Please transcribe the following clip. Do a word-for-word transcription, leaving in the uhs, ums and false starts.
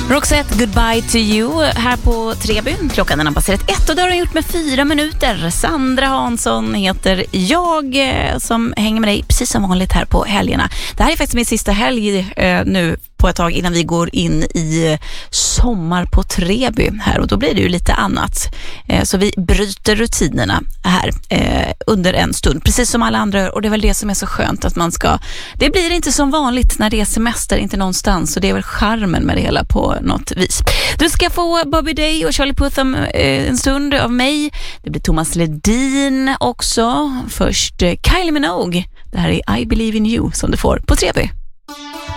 Roxette, Goodbye to you här på Treby. Klockan är passerat ett och det har den gjort med fyra minuter. Sandra Hansson heter jag som hänger med dig precis som vanligt här på helgerna. Det här är faktiskt min sista helg eh, nu på ett tag innan vi går in i sommar på Treby här, och då blir det ju lite annat. Eh, så vi bryter rutinerna här eh, under en stund, precis som alla andra, och det är väl det som är så skönt att man ska, det blir inte som vanligt när det är semester, inte någonstans, och det är väl charmen med det hela på något vis. Du ska få Bobby Day och Charlie Putham eh, en stund av mig. Det blir Thomas Ledin också. Först eh, Kylie Minogue. Det här är I Believe in You som du får på Treby.